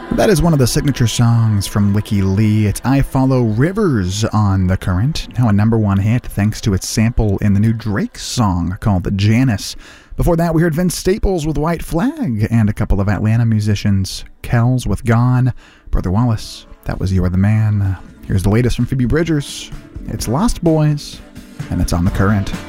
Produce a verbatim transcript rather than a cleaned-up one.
That is one of the signature songs from Wiki Lee. It's I Follow Rivers on The Current, now a number one hit thanks to its sample in the new Drake song called Janice. Before that, we heard Vince Staples with White Flag and a couple of Atlanta musicians, Kells with Gone, Brother Wallace, that was You're the Man. Here's the latest from Phoebe Bridgers. It's Lost Boys, and it's on The Current.